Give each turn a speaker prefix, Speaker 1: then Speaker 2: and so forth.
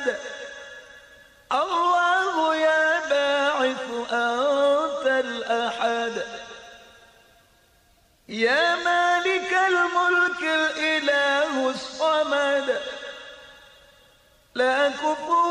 Speaker 1: أحد. الله يا باعث أنت الأحد، يا مالك الملك الإله الصمد، لا كفوا